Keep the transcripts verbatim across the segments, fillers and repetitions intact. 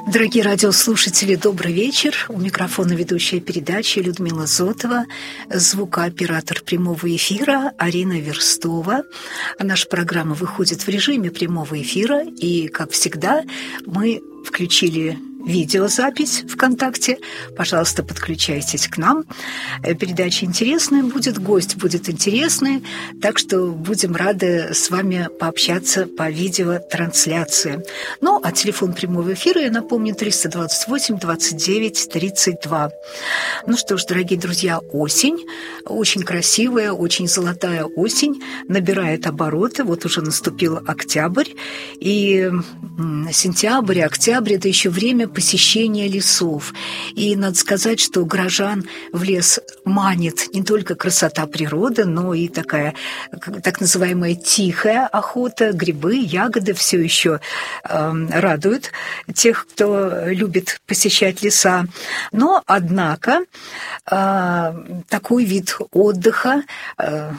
Дорогие радиослушатели, добрый вечер. У микрофона ведущая передачи Людмила Зотова, звукооператор прямого эфира Арина Верстова. Наша программа выходит в режиме прямого эфира, и, как всегда, мы включили видеозапись ВКонтакте. Пожалуйста, подключайтесь к нам. Передача интересная будет, гость будет интересный, так что будем рады с вами пообщаться по видеотрансляции. Ну, а телефон прямого эфира, я напомню, триста двадцать восемь двадцать девять тридцать два. Ну что ж, дорогие друзья, осень, очень красивая, очень золотая осень, набирает обороты. Вот уже наступил октябрь, и сентябрь, октябрь – это еще время посещения лесов. И надо сказать, что горожан в лес манит не только красота природы, но и такая так называемая тихая охота, грибы, ягоды все еще э, радуют тех, кто любит посещать леса. Но, однако, э, такой вид отдыха, э,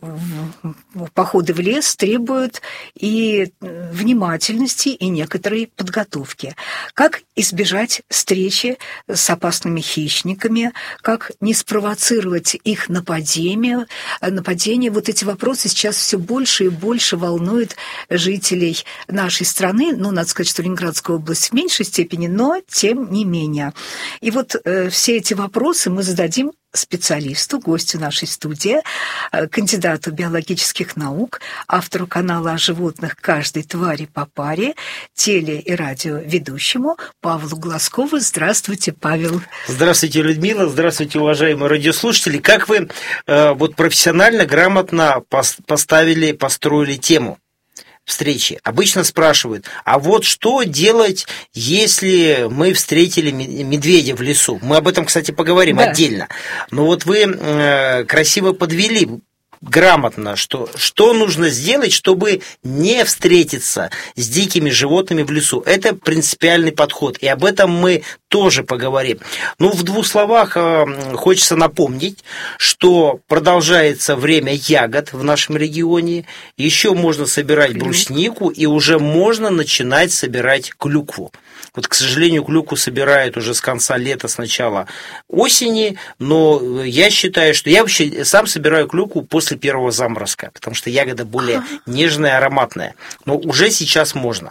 походы в лес требуют и внимательности, и некоторой подготовки. Как избежать встречи с опасными хищниками, как не спровоцировать их нападение. Нападение, вот эти вопросы сейчас все больше и больше волнуют жителей нашей страны. Ну, надо сказать, что Ленинградская область в меньшей степени, но тем не менее. И вот э, все эти вопросы мы зададим специалисту, гостю нашей студии, кандидату биологических наук, автору канала о животных «Каждой твари по паре», теле- и радиоведущему Павлу Глазкову. Здравствуйте, Павел. Здравствуйте, Людмила. Здравствуйте, уважаемые радиослушатели. Как вы э, вот профессионально, грамотно поставили, построили тему встречи? Обычно спрашивают, а вот что делать, если мы встретили медведя в лесу? Мы об этом, кстати, поговорим да. отдельно. Но вот вы э, красиво подвели грамотно, что, что нужно сделать, чтобы не встретиться с дикими животными в лесу. Это принципиальный подход, и об этом мы тоже поговорим. Ну, в двух словах э, хочется напомнить, что продолжается время ягод в нашем регионе, еще можно собирать бруснику, и уже можно начинать собирать клюкву. Вот, к сожалению, клюкву собирают уже с конца лета, с начала осени, но я считаю, что я вообще сам собираю клюкву после первого заморозка, потому что ягода более нежная, ароматная. Но уже сейчас можно.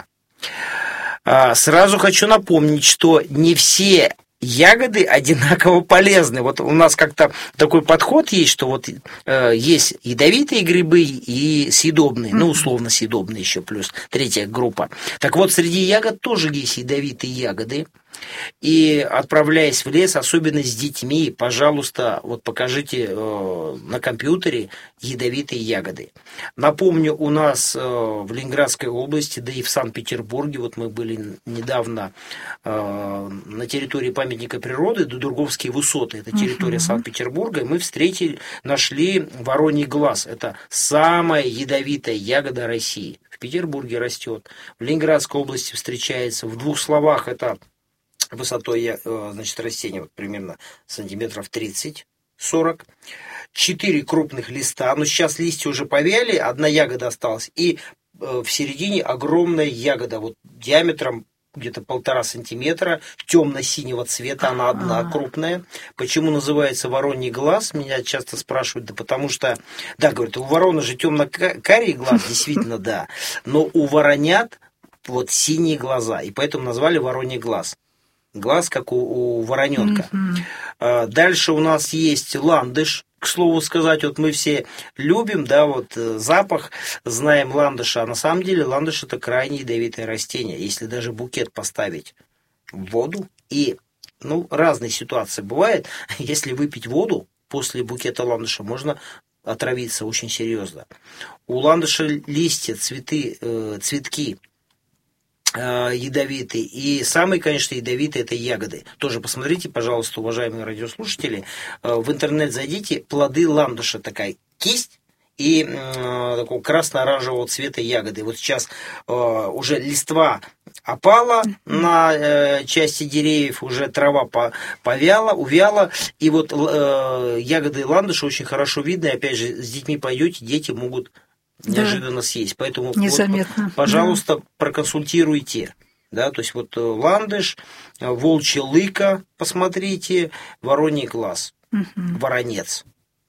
Сразу хочу напомнить, что не все ягоды одинаково полезны. Вот у нас как-то такой подход есть, что вот э, есть ядовитые грибы и съедобные, ну, условно съедобные еще, плюс третья группа. Так вот, среди ягод тоже есть ядовитые ягоды. И отправляясь в лес, особенно с детьми, пожалуйста, вот покажите э, на компьютере ядовитые ягоды. Напомню, у нас э, в Ленинградской области, да и в Санкт-Петербурге, вот мы были недавно э, на территории памятника природы, Дудурговские высоты, это территория uh-huh. Санкт-Петербурга, и мы встретили, нашли вороний глаз. Это самая ядовитая ягода России. В Петербурге растет, в Ленинградской области встречается. В двух словах это высотой, значит, растения вот примерно сантиметров тридцать-сорок. Четыре крупных листа, но сейчас листья уже повяли, одна ягода осталась. И в середине огромная ягода, вот диаметром где-то полтора сантиметра, темно-синего цвета, она одна крупная. Почему называется вороний глаз? Меня часто спрашивают, да потому что, да, говорят, у ворона же темно-карий глаз, действительно, да, но у воронят вот синие глаза, и поэтому назвали вороний глаз. Глаз, как у, у вороненка. Mm-hmm. Дальше у нас есть ландыш. К слову сказать, вот мы все любим, да, вот запах, знаем ландыша, а на самом деле ландыш это крайне ядовитое растение. Если даже букет поставить в воду, и, ну, разные ситуации бывают, если выпить воду после букета ландыша, можно отравиться очень серьезно. У ландыша листья, цветы, э, цветки ядовитые. И самые, конечно, ядовитые это ягоды. Тоже посмотрите, пожалуйста, уважаемые радиослушатели, в интернет зайдите, плоды ландыша, такая кисть и э, такого красно-оранжевого цвета ягоды. Вот сейчас э, уже листва опала на э, части деревьев, уже трава по, повяла, увяла, и вот э, ягоды ландыша очень хорошо видно, и опять же, с детьми пойдете, дети могут неожиданно да. съесть. Поэтому, вот, пожалуйста, да. проконсультируйте. Да, то есть вот ландыш, волчья лыка, посмотрите, вороний глаз, угу. Воронец.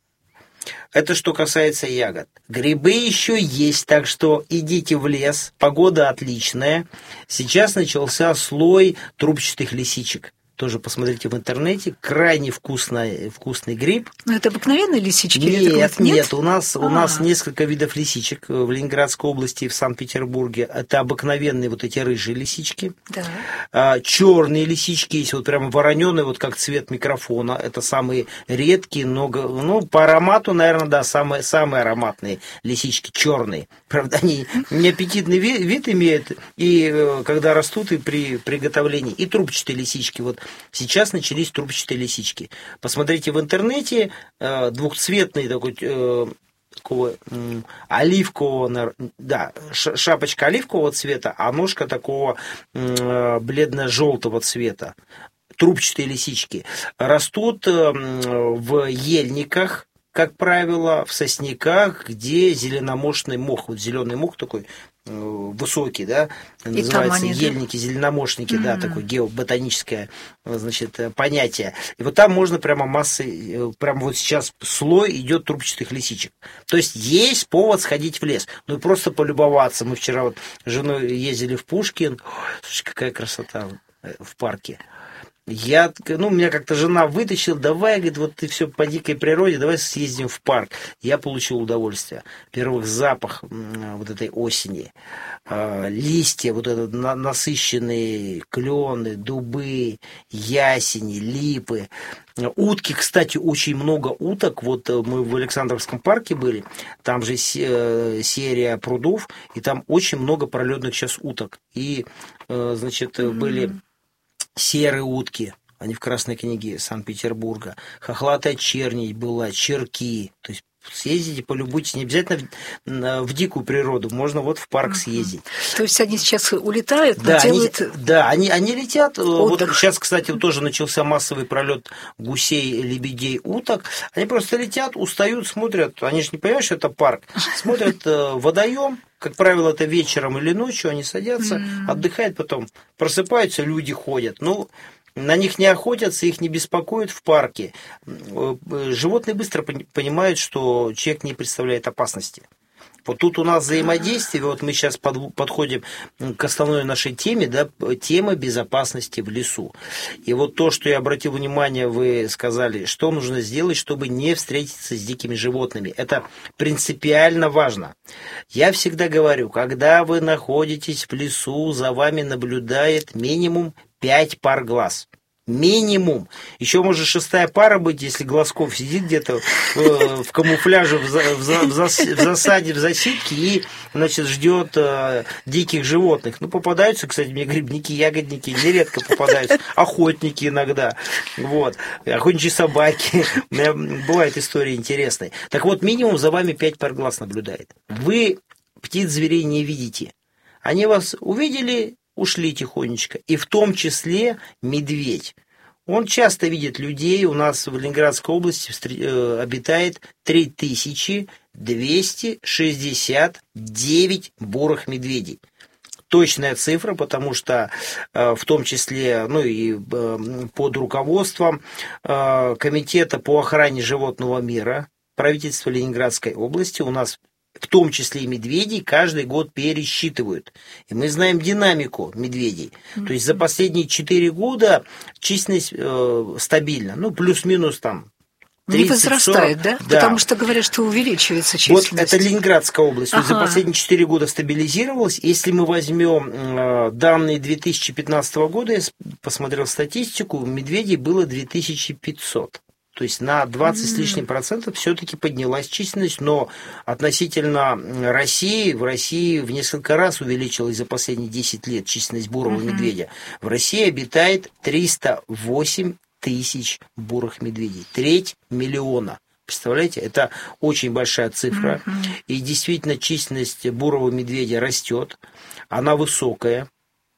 Это что касается ягод. Грибы еще есть, так что идите в лес, погода отличная. Сейчас начался слой трубчатых лисичек. Тоже посмотрите в интернете. Крайне вкусный, вкусный гриб. Но это обыкновенные лисички? Нет, нет, нет. У нас, у нас несколько видов лисичек в Ленинградской области и в Санкт-Петербурге. Это обыкновенные вот эти рыжие лисички. Да. А, черные лисички есть, вот прямо вороненые, вот как цвет микрофона. Это самые редкие, много, ну, по аромату, наверное, да, самые, самые ароматные лисички, черные. Правда, они неаппетитный вид, вид имеют, и когда растут, и при приготовлении. И трубчатые лисички, вот. Сейчас начались трубчатые лисички. Посмотрите в интернете, э, двухцветный такой, э, такого э, оливкового, да, шапочка оливкового цвета, а ножка такого э, бледно-желтого цвета. Трубчатые лисички растут э, в ельниках, как правило, в сосняках, где зеленомошный мох, вот зеленый мох такой, высокий, да, называется они, ельники, да? Зеленомошники, mm-hmm. да, такое геоботаническое, значит, понятие. И вот там можно прямо массы, прямо вот сейчас слой идет трубчатых лисичек. То есть есть повод сходить в лес, ну и просто полюбоваться. Мы вчера вот с женой ездили в Пушкин, ой, слушай, какая красота в парке. Я, ну, меня как-то жена вытащила, давай, говорит, вот ты все по дикой природе, давай съездим в парк. Я получил удовольствие. Во-первых, запах вот этой осени, листья, вот этот насыщенные клены, дубы, ясени, липы. Утки, кстати, очень много уток. Вот мы в Александровском парке были, там же серия прудов, и там очень много пролетных сейчас уток. И, значит, mm-hmm. были... серые утки, они в Красной книге Санкт-Петербурга, хохлатая чернь была, черки, то есть съездите, полюбуйтесь, не обязательно в, в дикую природу, можно вот в парк съездить. То есть они сейчас улетают, да, делают... они, да, они, они летят. Отдых. Вот сейчас, кстати, тоже начался массовый пролет гусей, лебедей, уток. Они просто летят, устают, смотрят, они же не понимают, что это парк, смотрят водоем. Как правило, это вечером или ночью, они садятся, mm. отдыхают, потом просыпаются, люди ходят. Ну, на них не охотятся, их не беспокоят в парке. Животные быстро понимают, что человек не представляет опасности. Вот тут у нас взаимодействие, вот мы сейчас под, подходим к основной нашей теме, да, тема безопасности в лесу. И вот то, что я обратил внимание, вы сказали, что нужно сделать, чтобы не встретиться с дикими животными. Это принципиально важно. Я всегда говорю, когда вы находитесь в лесу, за вами наблюдает минимум пять пар глаз. Минимум. Еще может шестая пара быть, если Глазков сидит где-то в, в камуфляже, в, за, в, за, в, зас, в засаде, в засидке и, значит, ждет э, диких животных. Ну, попадаются, кстати, мне грибники, ягодники нередко попадаются, охотники иногда, вот, охотничьи собаки. У меня бывают истории интересные. Так вот, минимум за вами пять пар глаз наблюдает. Вы птиц, зверей не видите. Они вас увидели, ушли тихонечко. И в том числе медведь. Он часто видит людей. У нас в Ленинградской области обитает три тысячи двести шестьдесят девять бурых медведей. Точная цифра, потому что в том числе, ну и под руководством Комитета по охране животного мира правительства Ленинградской области у нас в том числе и медведей, каждый год пересчитывают. И мы знаем динамику медведей. Mm-hmm. То есть за последние четыре года численность э, стабильна. Ну, плюс-минус там тридцать, не возрастает, да? Да? Потому что говорят, что увеличивается численность. Вот это Ленинградская область. Ага. То есть за последние четыре года стабилизировалась. Если мы возьмем э, данные две тысячи пятнадцатого года, я посмотрел статистику, медведей было две тысячи пятьсот. То есть на двадцать mm. с лишним процентов все-таки поднялась численность, но относительно России, в России в несколько раз увеличилась за последние десять лет численность бурого mm-hmm. медведя. В России обитает триста восемь тысяч бурых медведей, треть миллиона. Представляете, это очень большая цифра. Mm-hmm. И действительно численность бурого медведя растет, она высокая.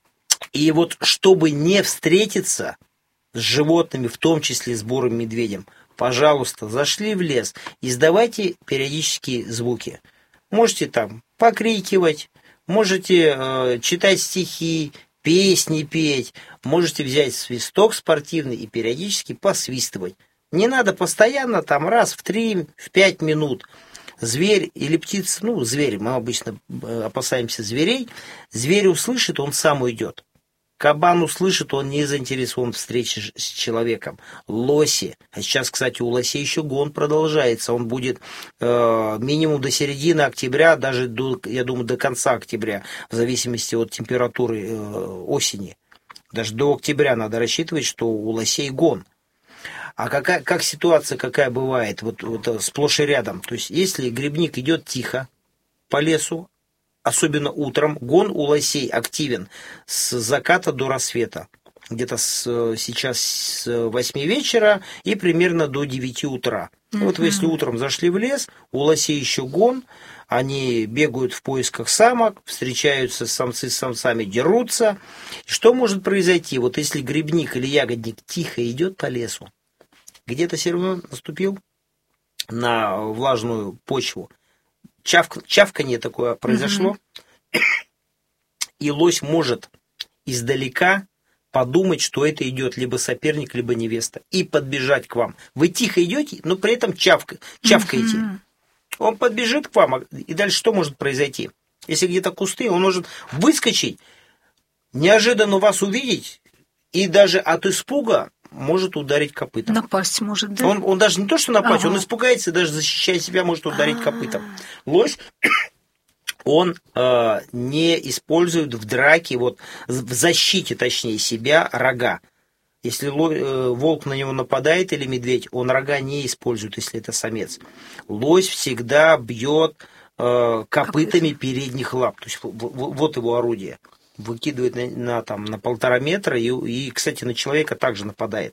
И вот чтобы не встретиться с животными, в том числе с бурым медведем, пожалуйста, зашли в лес, издавайте периодические звуки. Можете там покрикивать, можете э, читать стихи, песни петь, можете взять свисток спортивный и периодически посвистывать. Не надо постоянно, там раз в три, в пять минут. Зверь или птица, ну, зверь, мы обычно опасаемся зверей, зверь услышит, он сам уйдет. Кабан услышит, он не заинтересован в встрече с человеком. Лоси, а сейчас, кстати, у лосей еще гон продолжается, он будет э, минимум до середины октября, даже, до, я думаю, до конца октября, в зависимости от температуры э, осени. Даже до октября надо рассчитывать, что у лосей гон. А какая, как ситуация какая бывает, вот, вот сплошь и рядом? То есть, если грибник идет тихо по лесу, особенно утром, гон у лосей активен с заката до рассвета. Где-то с, сейчас с восьми вечера и примерно до девяти утра. Mm-hmm. Вот если утром зашли в лес, у лосей еще гон, они бегают в поисках самок, встречаются самцы с самцами, дерутся. И что может произойти? Вот если грибник или ягодник тихо идет по лесу, где-то сервер наступил на влажную почву, Чавк, чавканье такое произошло, mm-hmm. и лось может издалека подумать, что это идет либо соперник, либо невеста, и подбежать к вам. Вы тихо идете, но при этом чавка, чавкаете. Mm-hmm. Он подбежит к вам, и дальше что может произойти? Если где-то кусты, он может выскочить, неожиданно вас увидеть, и даже от испуга может ударить копытом. Напасть может, да? Он, он даже не то, что напасть, ага. он испугается, даже защищая себя, может ударить А-а-а. копытом. Лось, он э, не использует в драке, вот, в защите, точнее, себя рога. Если ло, э, волк на него нападает или медведь, он рога не использует, если это самец. Лось всегда бьет э, копытами Копыт. передних лап. То есть вот его орудие. Выкидывает на, на, там, на полтора метра и, и, кстати, на человека также нападает.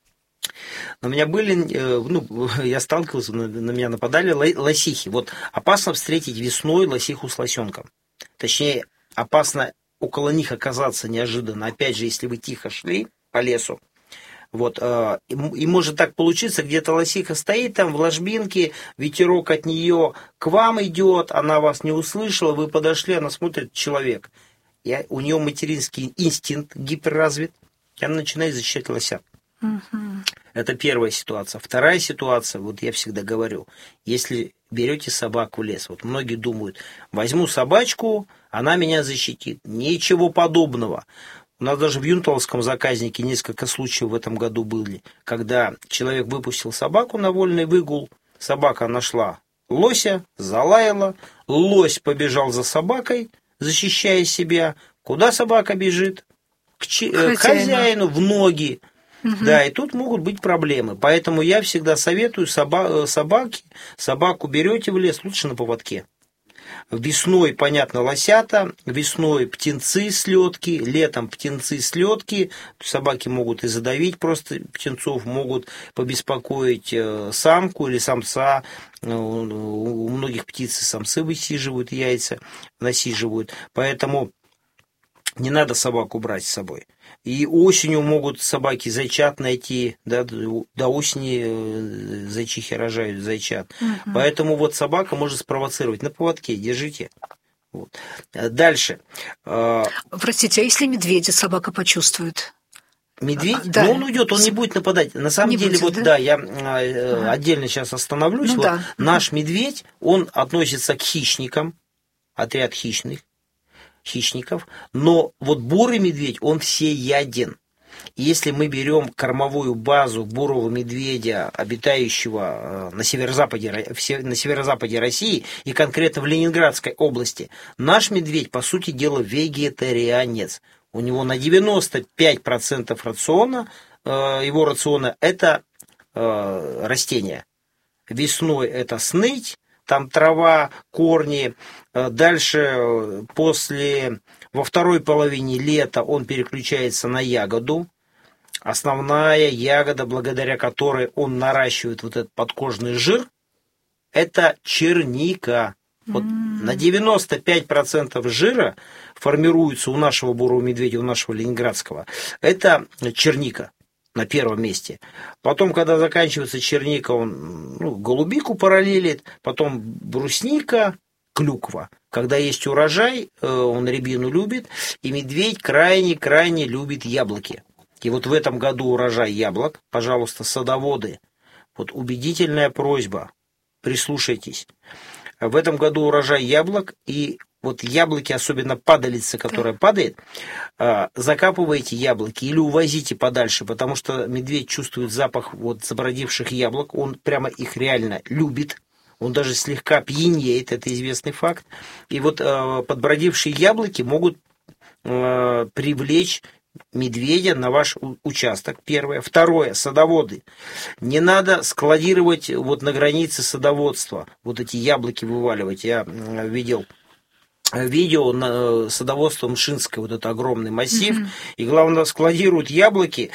На меня были, ну, я сталкивался, на, на меня нападали лосихи. Вот опасно встретить весной лосиху с лосенком. Точнее, опасно около них оказаться неожиданно. Опять же, если вы тихо шли по лесу. Вот, и, и может так получиться, где-то лосиха стоит там в ложбинке, ветерок от нее к вам идет, она вас не услышала, вы подошли, она смотрит, человек. Я, у нее материнский инстинкт гиперразвит, и она начинает защищать лося. Угу. Это первая ситуация. Вторая ситуация, вот я всегда говорю, если берете собаку в лес, вот многие думают, возьму собачку, она меня защитит. Ничего подобного. У нас даже в Юнтовском заказнике несколько случаев в этом году были, когда человек выпустил собаку на вольный выгул, собака нашла лося, залаяла, лось побежал за собакой, защищая себя. Куда собака бежит? К, ч... к хозяину, в ноги. Угу. Да, и тут могут быть проблемы. Поэтому я всегда советую соба... собаки, собаку берете в лес, лучше на поводке. Весной, понятно, лосята, весной птенцы слетки, летом птенцы слетки. Собаки могут и задавить просто птенцов, могут побеспокоить самку или самца. У многих птиц самцы высиживают яйца, насиживают. Поэтому не надо собаку брать с собой. И осенью могут собаки зайчат найти, да, до осени зайчихи рожают зайчат. Угу. Поэтому вот собака может спровоцировать. На поводке держите. Вот. Дальше. Простите, а если медведя собака почувствует? Медведь? Да. Ну, он уйдет, он не будет нападать. На самом не деле, будет, вот да, да я ага. отдельно сейчас остановлюсь. Ну, вот да. Наш медведь, он относится к хищникам, отряд хищных. хищников, но вот бурый медведь, он всеяден. И если мы берем кормовую базу бурого медведя, обитающего на северо-западе, на северо-западе России, и конкретно в Ленинградской области, наш медведь, по сути дела, вегетарианец. У него на девяносто пять процентов рациона, его рациона, это растения. Весной это сныть, там трава, корни. Дальше, после, во второй половине лета он переключается на ягоду. Основная ягода, благодаря которой он наращивает вот этот подкожный жир, это черника. Вот mm. на девяносто пять процентов жира формируется у нашего бурого медведя, у нашего ленинградского, это черника. На первом месте. Потом, когда заканчивается черника, он ну, голубику параллелит, потом брусника, клюква. Когда есть урожай, он рябину любит, и медведь крайне-крайне любит яблоки. И вот в этом году урожай яблок, пожалуйста, садоводы, вот убедительная просьба, прислушайтесь. В этом году урожай яблок, и вот яблоки, особенно падалица, которая да. падает, закапывайте яблоки или увозите подальше, потому что медведь чувствует запах вот забродивших яблок, он прямо их реально любит. Он даже слегка пьянеет, это известный факт. И вот э, подбродившие яблоки могут э, привлечь медведя на ваш участок, первое. Второе, садоводы. Не надо складировать вот на границе садоводства, вот эти яблоки вываливать. Я видел видео на садоводство Мшинское, вот это огромный массив, mm-hmm. и главное складируют яблоки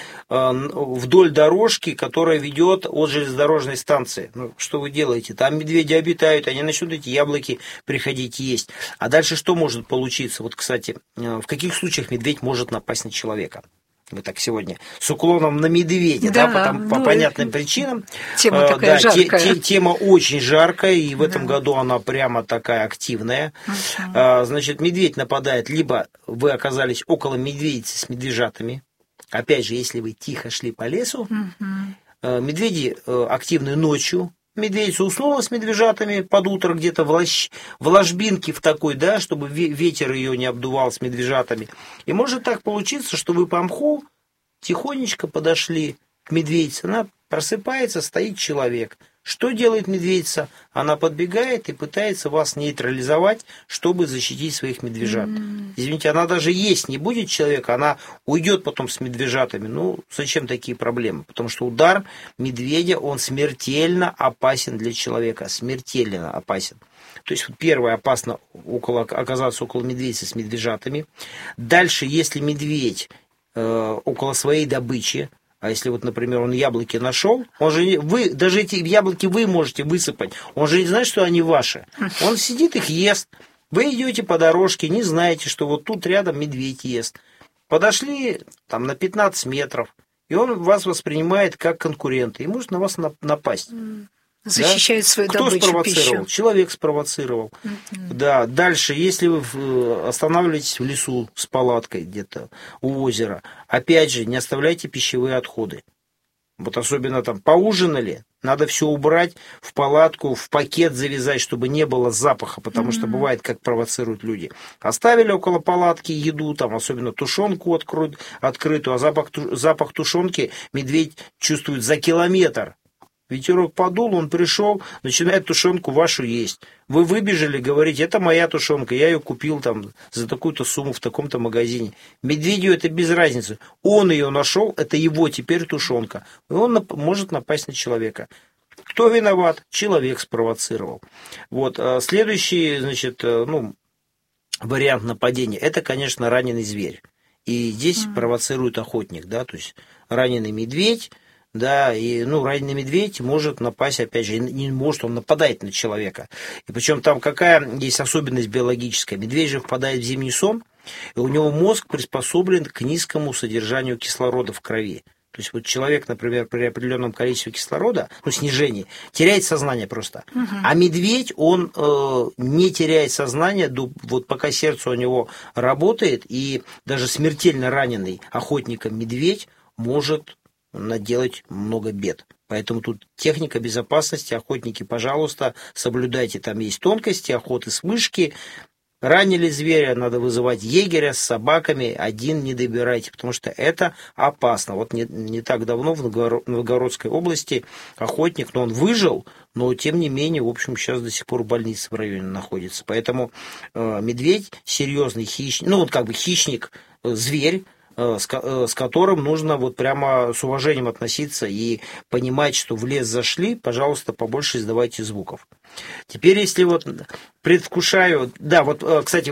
вдоль дорожки, которая ведет от железнодорожной станции. Ну, что вы делаете? Там медведи обитают, они начнут эти яблоки приходить есть. А дальше что может получиться? Вот, кстати, в каких случаях медведь может напасть на человека? Мы так сегодня с уклоном на медведя, да, да по, ну, по понятным причинам. Тема такая да, жаркая. Те, те, тема очень жаркая, и в да. этом году она прямо такая активная. Uh-huh. Значит, медведь нападает, либо вы оказались около медведицы с медвежатами. Опять же, если вы тихо шли по лесу, uh-huh. медведи активны ночью. Медведица уснула с медвежатами под утро где-то в, лощ... в ложбинке в такой, да, чтобы ветер ее не обдувал с медвежатами. И может так получиться, что вы по мху тихонечко подошли к медведице. Она просыпается, стоит человек. Что делает медведица? Она подбегает и пытается вас нейтрализовать, чтобы защитить своих медвежат. Mm. Извините, она даже есть не будет человека, она уйдет потом с медвежатами. Ну, зачем такие проблемы? Потому что удар медведя, он смертельно опасен для человека. Смертельно опасен. То есть, первое, опасно около, оказаться около медведицы с медвежатами. Дальше, если медведь э, около своей добычи, а если вот, например, он яблоки нашел, он же вы, даже эти яблоки вы можете высыпать, он же не знает, что они ваши. Он сидит, их ест. Вы идете по дорожке, не знаете, что вот тут рядом медведь ест. Подошли там на пятнадцать метров, и он вас воспринимает как конкурента и может на вас напасть. Защищает да? свою Кто добычу, спровоцировал? пищу. Человек спровоцировал. Mm-hmm. Да, дальше, если вы останавливаетесь в лесу с палаткой где-то у озера, опять же, не оставляйте пищевые отходы. Вот особенно там поужинали, надо все убрать в палатку, в пакет завязать, чтобы не было запаха, потому mm-hmm. что бывает, как провоцируют люди. Оставили около палатки еду, там особенно тушенку откры- открытую, а запах, запах тушенки медведь чувствует за километр. Ветерок подул, он пришел, начинает тушенку вашу есть. Вы выбежали, говорите, это моя тушенка, я ее купил там за такую-то сумму в таком-то магазине. Медведю это без разницы. Он ее нашел, это его теперь тушенка. И он нап- может напасть на человека. Кто виноват? Человек спровоцировал. Вот. Следующий, значит, ну, вариант нападения, это, конечно, раненый зверь. И здесь mm-hmm. провоцирует охотник, да, то есть раненый медведь. Да, и, ну, раненый медведь может напасть, опять же, не может, он нападает на человека. И причем там какая есть особенность биологическая. Медведь же впадает в зимний сон, и у него мозг приспособлен к низкому содержанию кислорода в крови. То есть вот человек, например, при определенном количестве кислорода, ну, снижении, теряет сознание просто. Угу. А медведь, он э, не теряет сознание, вот пока сердце у него работает, и даже смертельно раненый охотником медведь может наделать много бед. Поэтому тут техника безопасности, охотники, пожалуйста, соблюдайте, там есть тонкости, охоты с вышки. Ранили зверя, надо вызывать егеря с собаками, один не добирайте, потому что это опасно. Вот не, не так давно в Новгородской области охотник, но он выжил, но тем не менее, в общем, сейчас до сих пор в больнице в районе находится. Поэтому э, медведь серьезный хищник, ну вот как бы хищник, э, зверь, С, с которым нужно вот прямо с уважением относиться и понимать, что в лес зашли, пожалуйста, побольше издавайте звуков. Теперь, если вот предвкушаю, да, вот, кстати,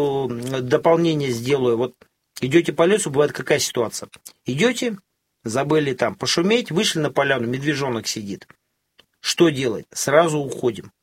дополнение сделаю, вот идете по лесу, бывает какая ситуация? Идете, забыли там пошуметь, вышли на поляну, медвежонок сидит. Что делать? Сразу уходим.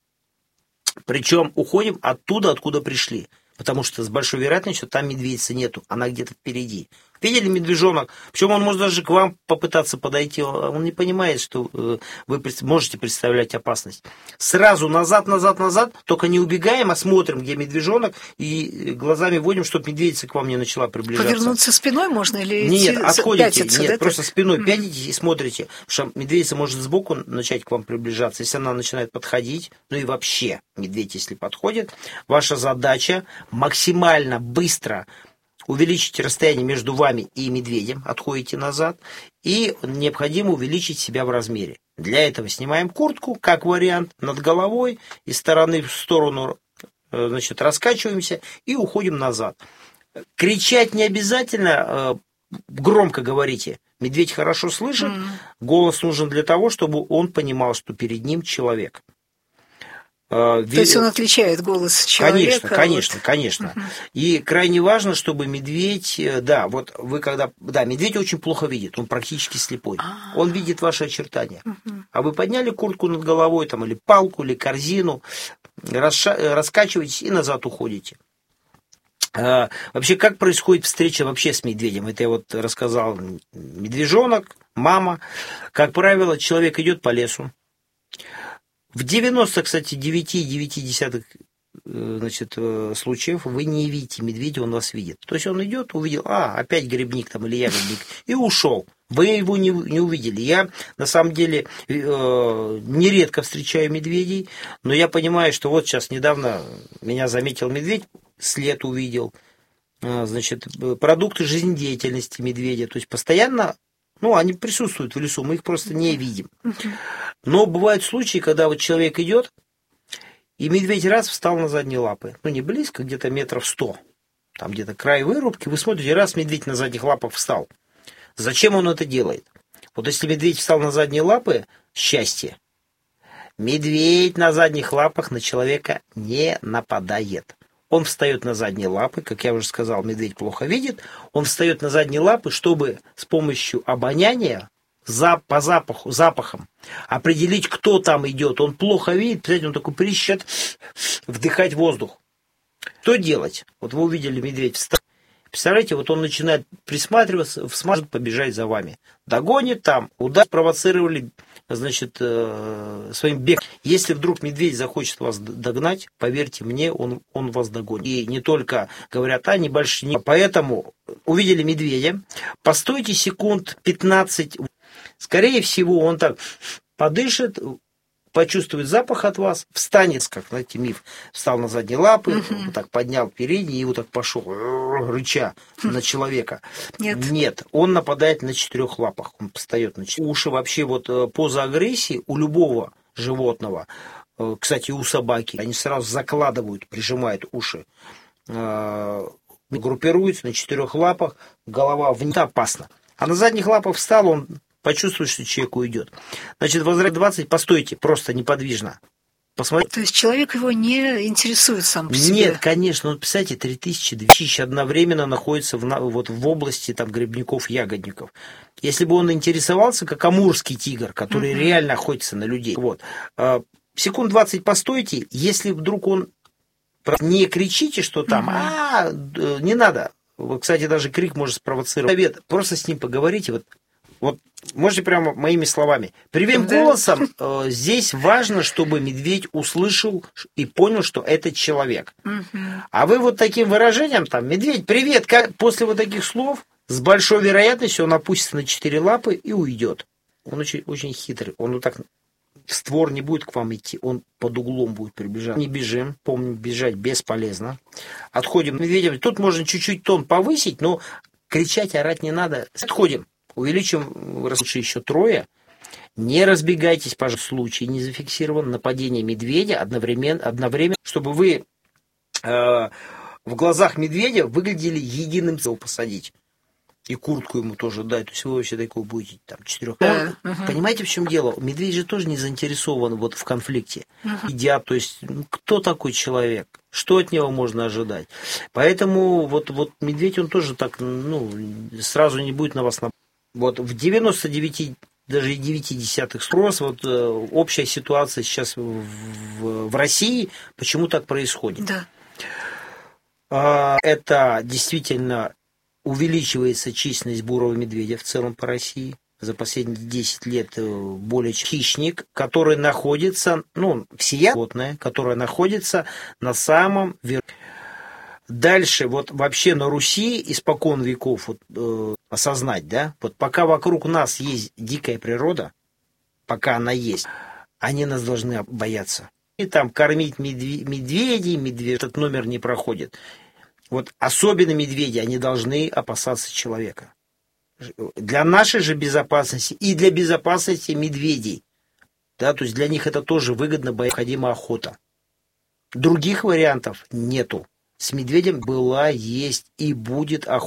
Причем уходим оттуда, откуда пришли. Потому что с большой вероятностью там медведицы нету, она где-то впереди. Видели медвежонок? Причем он может даже к вам попытаться подойти. Он не понимает, что вы можете представлять опасность. Сразу назад, назад, назад. Только не убегаем, а смотрим, где медвежонок. И глазами вводим, чтобы медведица к вам не начала приближаться. Повернуться спиной можно или Нет, отходите. пятиться, Нет, да? просто спиной mm-hmm. пятитесь и смотрите. Потому что медведица может сбоку начать к вам приближаться. Если она начинает подходить, ну и вообще медведь, если подходит, ваша задача максимально быстро увеличить расстояние между вами и медведем, отходите назад, и необходимо увеличить себя в размере. Для этого снимаем куртку, как вариант, над головой, из стороны в сторону, значит, раскачиваемся и уходим назад. Кричать не обязательно, громко говорите. Медведь хорошо слышит, mm. голос нужен для того, чтобы он понимал, что перед ним человек. То есть он отличает голос человека? Конечно, конечно, вот. конечно. Uh-huh. И крайне важно, чтобы медведь, да, вот вы когда, да, медведь очень плохо видит, он практически слепой. Uh-huh. Он видит ваши очертания. Uh-huh. А вы подняли куртку над головой, там, или палку, или корзину, расша- раскачиваетесь и назад уходите. А, вообще, как происходит встреча вообще с медведем? Это я вот рассказал. Медвежонок, мама. Как правило, человек идет по лесу. В девяноста, кстати, девять целых девять десятых значит, случаев вы не видите медведя, он вас видит. То есть он идет, увидел, а, опять грибник там или ягодник, и ушел. Вы его не, не увидели. Я, на самом деле, э, нередко встречаю медведей, но я понимаю, что вот сейчас недавно меня заметил медведь, след увидел, э, значит, продукты жизнедеятельности медведя. То есть постоянно, ну, они присутствуют в лесу, мы их просто не видим. Но бывают случаи, когда вот человек идет, и медведь раз встал на задние лапы. Ну, не близко, где-то метров сто. Там где-то край вырубки. Вы смотрите, раз медведь на задних лапах встал. Зачем он это делает? Вот если медведь встал на задние лапы, счастье. Медведь на задних лапах на человека не нападает. Он встает на задние лапы, как я уже сказал, медведь плохо видит. Он встает на задние лапы, чтобы с помощью обоняния, по запаху, запахам определить, кто там идет. Он плохо видит, представляете, он такой прищет, вдыхать воздух. Что делать? Вот вы увидели, медведь встал. Представляете, вот он начинает присматриваться, сможет побежать за вами. Догонит там, удар провоцировали, значит, своим бегом. Если вдруг медведь захочет вас догнать, поверьте мне, он, он вас догонит. И не только говорят, а небольшие. Поэтому увидели медведя, постойте секунд пятнадцать. Скорее всего, он так подышит, почувствует запах от вас, встанет, как, знаете, миф, встал на задние лапы, uh-huh. вот так поднял передние и вот так пошел, рыча uh-huh. на человека. Нет. Нет, он нападает на четырех лапах, он встает на четырех. Уши вообще, вот поза агрессии у любого животного, кстати, у собаки, они сразу закладывают, прижимают уши, группируются на четырех лапах, голова вниз, опасно. А на задних лапах встал, он почувствует, что человек уйдет. Значит, возврат двадцать, постойте, просто неподвижно. Посмотрите. То есть человек его не интересует сам по себе? Нет, конечно. Вот, представьте, три тысячи, две тысячи одновременно находятся в, вот, в области там, грибников, ягодников. Если бы он интересовался, как амурский тигр, который uh-huh. реально охотится на людей. Вот. Секунд двадцать постойте, если вдруг он... Не кричите, что там, uh-huh. а, не надо. Вот, кстати, даже крик может спровоцировать. Совет, просто с ним поговорите, вот. Вот можете прямо моими словами. Привет да. голосом. Э, здесь важно, чтобы медведь услышал и понял, что это человек. Угу. А вы вот таким выражением, там, медведь, привет, как... после вот таких слов, с большой вероятностью он опустится на четыре лапы и уйдет. Он очень, очень хитрый. Он вот так в створ не будет к вам идти, он под углом будет приближаться. Не бежим, помним, бежать бесполезно. Отходим медведем. Тут можно чуть-чуть тон повысить, но кричать, орать не надо. Отходим. Увеличим, лучше еще трое. Не разбегайтесь, пожалуйста, в случае не зафиксирован нападение медведя одновременно, одновременно чтобы вы э, в глазах медведя выглядели единым целым посадить. И куртку ему тоже дать. То есть вы вообще такой будете там четырех. Да. Uh-huh. Понимаете, в чем дело? Медведь же тоже не заинтересован вот в конфликте. Uh-huh. Едят, то есть ну, кто такой человек? Что от него можно ожидать? Поэтому вот, вот медведь, он тоже так, ну, сразу не будет на вас нападать. Вот в девяноста девяти, даже девяти десятых спрос, вот э, общая ситуация сейчас в, в, в России, почему так происходит? Да. А, это действительно увеличивается численность бурого медведя в целом по России. За последние десять лет более хищник, который находится, ну, всеядное животное, которое находится на самом верху. Дальше, вот вообще на Руси испокон веков вот, э, осознать, да, вот пока вокруг нас есть дикая природа, пока она есть, они нас должны бояться. И там кормить медве- медведей, медведь, этот номер не проходит. Вот особенно медведи, они должны опасаться человека. Для нашей же безопасности и для безопасности медведей. Да, то есть для них это тоже выгодно, необходима охота. Других вариантов нету. С медведем была, есть и будет охота.